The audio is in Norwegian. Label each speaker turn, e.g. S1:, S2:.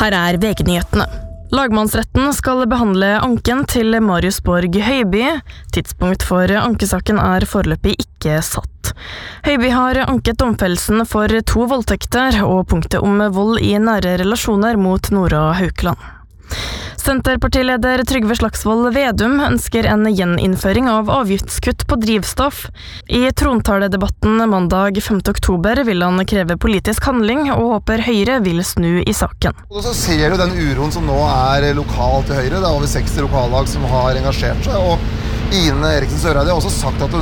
S1: Her VG-nyhetene. Lagmannsretten skal behandle anken til Marius Borg Høiby. Tidspunkt for ankesaken foreløpig ikke satt. Høiby har anket domfellelsen for 2 voldtekter og punktet om vold i nære relasjoner mot Nora Haukeland. Senterpartileder Trygve Slagsvold Vedum ønsker en gjeninnføring av avgiftskutt på drivstoff. I trontaledebatten mandag 5. oktober vil han kreve politisk handling og håper Høyre vil snu i saken.
S2: Og så ser du den uroen som nå lokalt til Høyre. Det over 60 lokallag som har engasjert seg, og Ine Eriksen Søreide har også sagt at hun